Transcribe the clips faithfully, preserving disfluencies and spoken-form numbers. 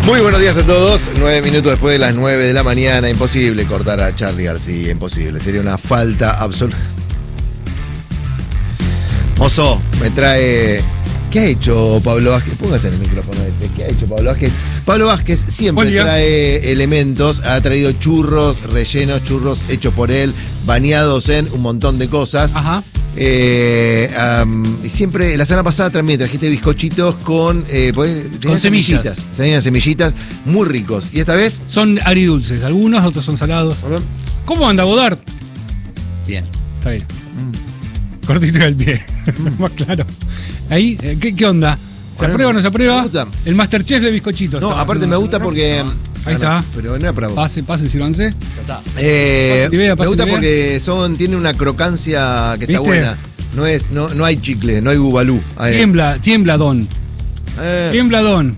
Muy buenos días a todos. Nueve minutos después de las nueve de la mañana. Imposible cortar a Charly García. Imposible. Sería una falta absoluta. Mozo, me trae... ¿Qué ha hecho Pablo Vázquez? Póngase en el micrófono ese. ¿Qué ha hecho Pablo Vázquez? Pablo Vázquez siempre trae elementos. Ha traído churros, rellenos, churros hechos por él, bañados en un montón de cosas. Ajá. Eh, um, y siempre, la semana pasada también trajiste bizcochitos con, eh, pues, con semillas. semillitas. Tenían semillitas muy ricos. ¿Y esta vez? Son agridulces, algunos, otros son salados. ¿Perdón? ¿Cómo anda, Godard? Bien. Está bien. Mm. Cortito del pie. Mm. Más claro. Ahí, ¿qué, qué onda? ¿Se bueno, aprueba o no se aprueba? Me gusta. El Masterchef de bizcochitos. No, aparte me gusta porque... Ahí está. Pero no era para vos. Pase, pase, sírvanse. Ya está. Eh, pase idea, pase me gusta idea. Porque son, tiene una crocancia que ¿viste? Está buena. No es, no, no hay chicle, no hay bubalú. Ahí. Tiembla, tiembla Don. Eh. Tiembla Don.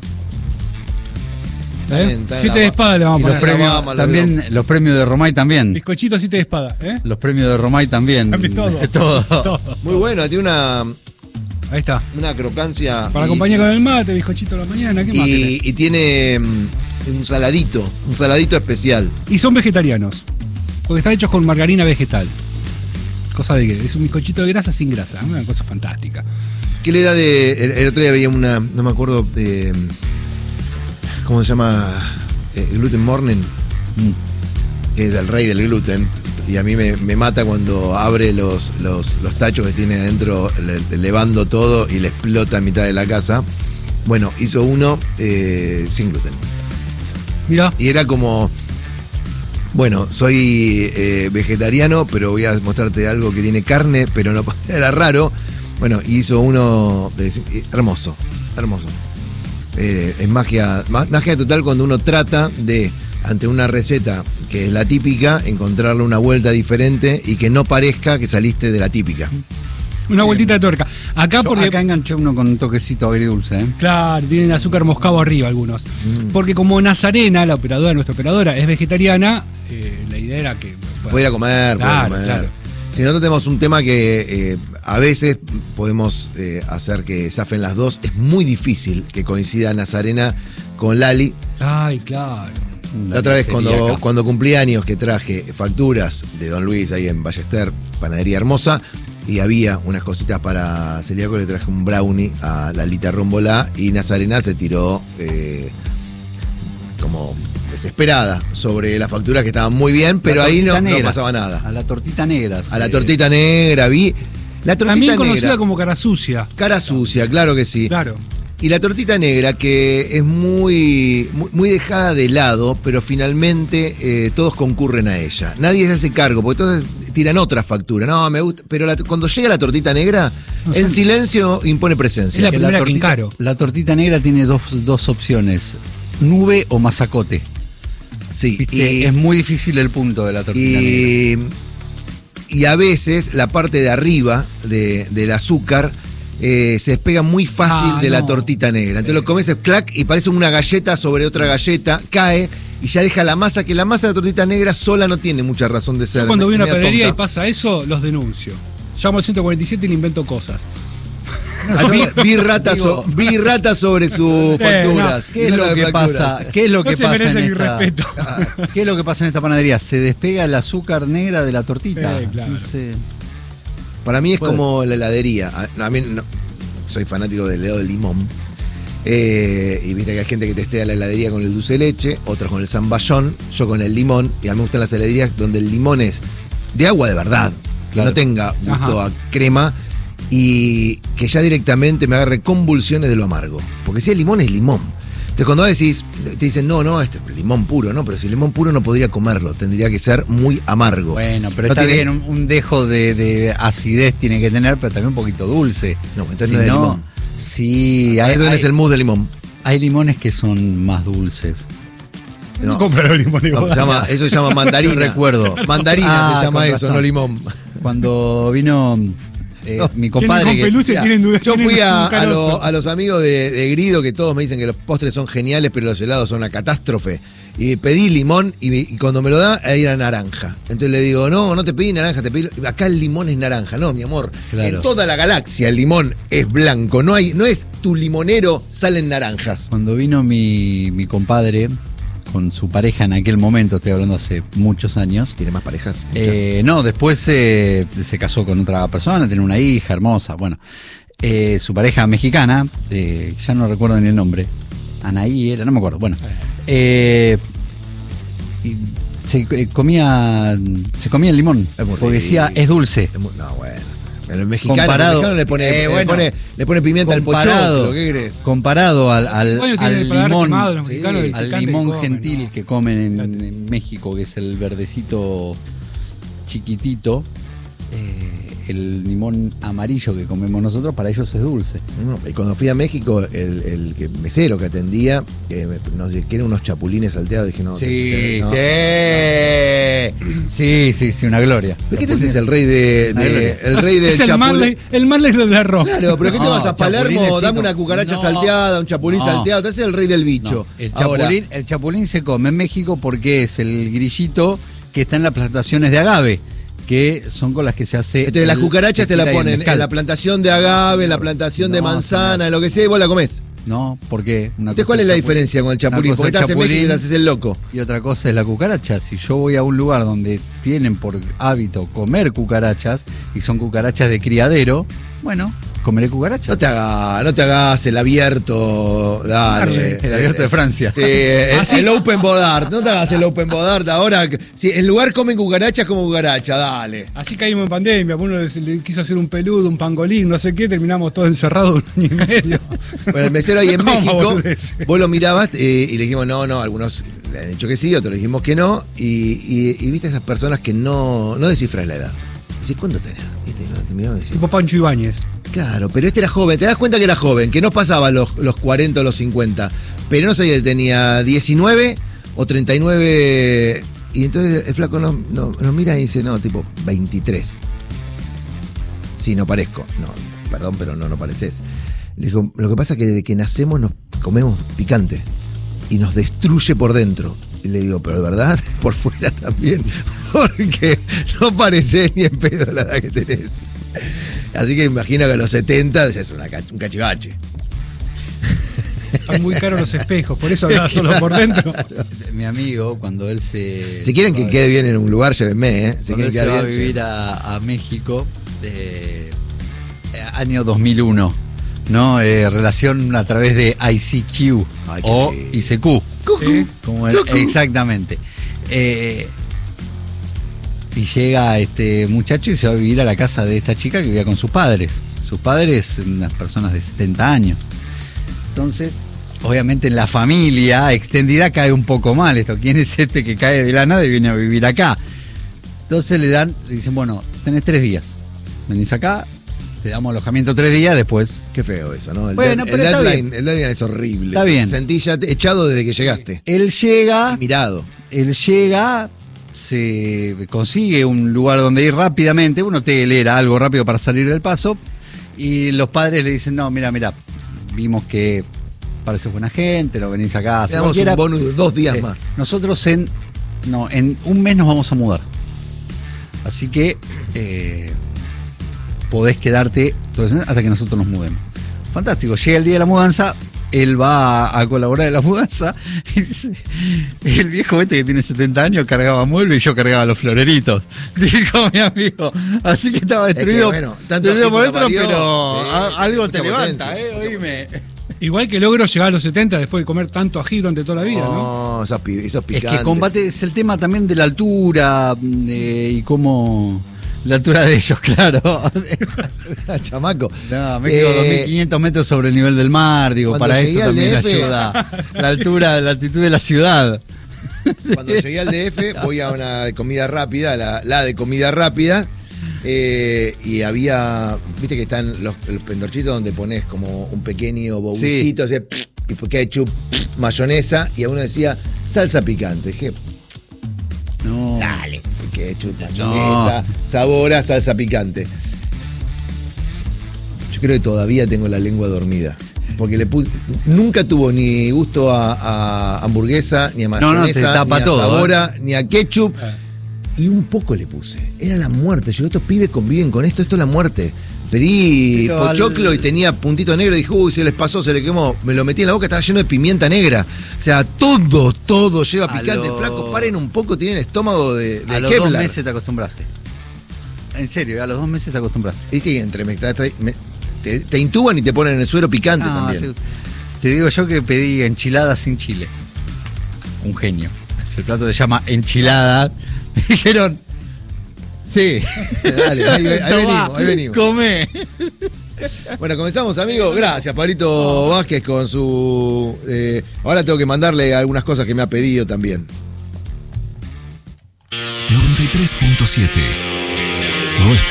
¿Eh? Siete de espada le vamos a poner. Los premios, vamos, también, los, los premios de Romay también. Bizcochito siete de espada. ¿eh? Los premios de Romay también. Todo. todo. todo. Muy bueno, tiene una... Ahí está. Una crocancia. Para y, acompañar con el mate, bizcochito de la mañana. ¿Qué más? Y, y tiene um, un saladito, un saladito especial. Y son vegetarianos, porque están hechos con margarina vegetal. Cosa de que es un bizcochito de grasa sin grasa, una cosa fantástica. ¿Qué le da de...? El, el otro día veía una, no me acuerdo, eh, ¿cómo se llama? Eh, Gluten Morning. Mm. Que es el rey del gluten. Y a mí me, me mata cuando abre los, los, los tachos que tiene adentro, le, levando todo y le explota a mitad de la casa. Bueno, hizo uno eh, sin gluten. Mirá. Y era como, bueno, soy eh, vegetariano, pero voy a mostrarte algo que tiene carne, pero no era raro. Bueno, hizo uno de, hermoso, hermoso. Eh, es magia, magia total cuando uno trata de, ante una receta que es la típica, encontrarle una vuelta diferente y que no parezca que saliste de la típica. Una vueltita de tuerca. Acá porque acá enganché uno con un toquecito agridulce, ¿eh? Claro, tienen azúcar moscado arriba algunos. Mm. Porque como Nazarena, la operadora, nuestra operadora, es vegetariana, eh, la idea era que pudiera comer, claro, comer. Claro. Si nosotros tenemos un tema que eh, a veces podemos eh, hacer que zafen las dos, es muy difícil que coincida Nazarena con Lali. Ay, claro. La otra vez cuando, cuando cumplí años que traje facturas de Don Luis ahí en Ballester, panadería hermosa, y había unas cositas para celíaco, le traje un brownie a Lalita Rómbola y Nazarena se tiró eh, como desesperada sobre las facturas que estaban muy bien, pero ahí no, no pasaba nada. A la tortita negra. A la tortita negra, vi. La tortita también negra, conocida como cara sucia. Cara sucia, claro que sí. Claro. Y la tortita negra, que es muy, muy, muy dejada de lado, pero finalmente eh, todos concurren a ella. Nadie se hace cargo, porque todos tiran otra factura. No, me gusta. Pero la, cuando llega la tortita negra, no sé, en silencio impone presencia. Es la primera la tortita, que encaro. La tortita negra tiene dos, dos opciones: nube o mazacote. Sí. Y, es muy difícil el punto de la tortita y, negra. Y a veces la parte de arriba de, del azúcar Eh, se despega muy fácil ah, de no. la tortita negra. Entonces eh. lo comes, es clac, y parece una galleta sobre otra galleta, cae y ya deja la masa, que la masa de la tortita negra sola no tiene mucha razón de ser. Yo cuando voy a una panadería y pasa eso, los denuncio. Llamo al ciento cuarenta y siete y le invento cosas. No, vi, vi, rata so, vi rata sobre sus facturas. Eh, no. ¿Qué es lo que pasa? ¿Qué es lo que no pasa se en mi esta, respeto. ¿Qué es lo que pasa en esta panadería? Se despega el azúcar negra de la tortita. Eh, claro. No sé. Para mí es Puede. como la heladería. A, a mí no, soy fanático del helado de limón. Eh, y viste que hay gente que testea la heladería con el dulce de leche, otros con el zamballón, yo con el limón. Y a mí me gustan las heladerías donde el limón es de agua de verdad, que claro. no tenga gusto Ajá. a crema y que ya directamente me agarre convulsiones de lo amargo. Porque si el limón es limón. Entonces cuando decís, te dicen, no, no, este es limón puro, no, pero si el limón puro no podría comerlo, tendría que ser muy amargo. Bueno, pero no está tiene... bien, un, un dejo de, de acidez tiene que tener, pero también un poquito dulce. No, entonces si no es de no, limón. Sí, hay, hay, es el mousse de limón. Hay limones que son más dulces. No, compra los limones. No, se llama, eso se llama mandarina. Recuerdo. Mandarina ah, se llama eso, razón. no limón. Cuando vino eh, No. mi compadre. Con que- peluche Mirá, tienen dudas. yo tienen fui a, un a, lo- carozo. a los amigos de, de Grido, que todos me dicen que los postres son geniales, pero los helados son una catástrofe. Y pedí limón y, me- y cuando me lo da, ahí era naranja. Entonces le digo, no, no te pedí naranja, te pedí. Acá el limón es naranja. No, mi amor. Claro. En toda la galaxia el limón es blanco. No hay, no es tu limonero, salen naranjas. Cuando vino mi, mi compadre con su pareja en aquel momento, estoy hablando hace muchos años. Tiene más parejas. Muchas. Eh, no, después eh, se casó con otra persona, tiene una hija hermosa. Bueno, eh, su pareja mexicana, eh, ya no recuerdo ni el nombre. Anaí era, no me acuerdo. Bueno, eh, y se eh, comía se comía el limón Es muy porque decía rico. es dulce. Es muy- no, bueno. El mexicano, Comparado- el mexicano le pone, eh, le bueno, pone, le pone pimienta al comparado, pochoclo. ¿Qué crees? comparado al, al, Bueno, tienen al el paladar limón, quemado, los sí, mexicanos, del al picante que limón comen, gentil ¿no? que comen en, Fíjate. en México, que es el verdecito chiquitito. eh, el limón amarillo que comemos nosotros, para ellos es dulce. No, y cuando fui a México, el, el que- mesero que atendía, que me- nos quieren unos chapulines salteados, dije, no. Sí, no. sí. Sí, sí, sí, una gloria. ¿Pero qué te haces el rey de, Una de- gloria. el rey del es el chapulín? Marley, el Marley del arroz. Claro, pero ¿qué te No, vas a Palermo? chapulinesito. Dame una cucaracha No. salteada, un chapulín No. salteado, te haces el rey del bicho. No, el, Ahora, chapulín, el chapulín se come en México porque es el grillito que está en las plantaciones de agave, que son con las que se hace. Entonces, las el cucarachas te la tequila y el ponen mezcal. en la plantación de agave, en la plantación de No, manzana, señor. lo que sea, y vos la comés. No, porque una Entonces, cosa ¿cuál es la chapulín- diferencia con el una chapulín? cosa Porque es estás en México y te chapulín haces el loco. Y otra cosa es la cucaracha. Si yo voy a un lugar donde tienen por hábito comer cucarachas y son cucarachas de criadero, bueno, comeré cucarachas. No te hagas, no te hagas el abierto, dale. El abierto de Francia. Sí, el, Así- el open bodart. No te hagas el open bodart ahora. Si en lugar comen cucarachas, como cucaracha, dale. Así caímos en pandemia. Uno le, le quiso hacer un peludo, un pangolín, no sé qué, terminamos todos encerrados un año y medio. Bueno, el mesero ahí en ¿Cómo, México, boludez? vos lo mirabas eh, y le dijimos, no, no, algunos le han dicho que sí, otros le dijimos que no. Y, y, y viste esas personas que no, no descifras la edad. Decís, ¿cuánto tenés? ¿Viste? Y no, te miraba y decís, Tipo Pancho Ibáñez. claro, pero este era joven, te das cuenta que era joven, que no pasaba los, los cuarenta o los cincuenta, pero no sabía que tenía diecinueve o treinta y nueve, y entonces el flaco nos, nos, nos mira y dice, no, tipo veintitrés. Sí, no parezco, no, perdón, pero no, no pareces. Le dijo, lo que pasa es que desde que nacemos nos comemos picante y nos destruye por dentro. Y le digo, pero de verdad, por fuera también, porque no parecés ni en pedo la edad que tenés. Así que imagino que a los setenta es una, ca- un cachivache. Están muy caros los espejos, por eso hablaba solo por dentro. Mi amigo, cuando él se. Si quieren que quede bien en un lugar, llévenme, ¿eh? Si Cuando quieren él se quedar va a bien, vivir a, a México, eh, eh, año dos mil uno, ¿no? Eh, relación a través de I C Q Ay, qué o lindo. I C Q. Sí. Como el- exactamente. Eh, y llega este muchacho y se va a vivir a la casa de esta chica que vivía con sus padres. Sus padres, unas personas de setenta años. Entonces, obviamente en la familia extendida cae un poco mal esto. ¿Quién es este que cae de la nada y viene a vivir acá? Entonces le dan, le dicen, bueno, tenés tres días. Venís acá, te damos alojamiento tres días, después. Qué feo eso, ¿no? El, Bueno, dead- pero el está deadline, el deadline es horrible. Está bien. Sentí ya te- echado desde que llegaste. Él llega, Y mirado. él llega, se consigue un lugar donde ir rápidamente, un hotel era algo rápido para salir del paso, y los padres le dicen, no, mira, mira, vimos que pareces buena gente, lo venís acá, Te hacemos damos quiera. un bonus de dos días Sí. más. Nosotros en, no, en un mes nos vamos a mudar. Así que eh, podés quedarte todo ese- hasta que nosotros nos mudemos. Fantástico, llega el día de la mudanza, él va a, a colaborar en la mudanza. Y dice, el viejo este que tiene setenta años cargaba muebles y yo cargaba los floreritos. Dijo mi amigo. Así que estaba Es que, destruido, bueno, tanto destruido por espíritu dentro, parió. pero Sí, a- algo te mucha levanta, potencia, eh, mucha oíme. Igual que logro llegar a los setenta después de comer tanto ají durante toda la vida, ¿no? No, esos, pi- esos Es picantes. que combate, es el tema también de la altura eh, y cómo. La altura de ellos, claro. Chamaco. No, México, Eh, dos mil quinientos metros sobre el nivel del mar, digo, cuando para llegué eso al también D F, ayuda. La altura, la altitud de la ciudad. Cuando llegué al D F, voy a una de comida rápida, la, la de comida rápida, eh, y había, viste que están los, los pendorchitos donde pones como un pequeño bolsito, así, y ketchup, mayonesa, y a uno decía salsa picante. Dije, No. dale, ketchup, mayonesa, sabor a salsa picante. Yo creo que todavía tengo la lengua dormida. Porque le puse, nunca tuvo ni gusto a, a hamburguesa, ni a mayonesa, no, no, te tapa ni a todo, sabora, ¿eh? ni a ketchup. Ah. Y un poco le puse. Era la muerte. Yo, estos pibes conviven con esto, esto es la muerte. Pedí Pero pochoclo al... y tenía puntito negro y dije, uy, se les pasó, se le quemó. Me lo metí en la boca, estaba lleno de pimienta negra. O sea, todo, todo lleva picante. lo... Flacos, paren un poco, tienen estómago de, de A los Kevlar. dos meses te acostumbraste. En serio, a los dos meses te acostumbraste. Y sí, entre me, me, te, te intuban y te ponen el suero picante No, también. Te, te digo yo que pedí enchiladas sin chile. Un genio. El plato se llama enchilada. Me dijeron, sí. Dale, ahí, ahí venimos, ahí venimos. Come. Bueno, comenzamos, amigos. Gracias, Pablito Vázquez, con su... Eh, ahora tengo que mandarle algunas cosas que me ha pedido también. noventa y tres punto siete